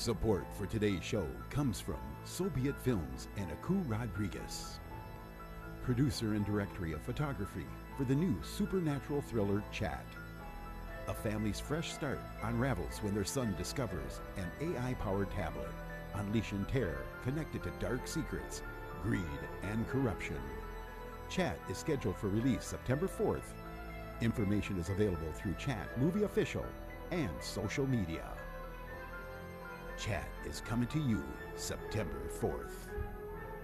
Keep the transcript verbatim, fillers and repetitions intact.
Support for today's show comes from Soviet Films and Aku Rodriguez, producer and director of photography for the new supernatural thriller Chat. A family's fresh start unravels when their son discovers an A I-powered tablet, unleashing terror connected to dark secrets, greed, and corruption. Chat is scheduled for release September fourth. Information is available through Chat Movie Official and social media. Chat is coming to you September fourth.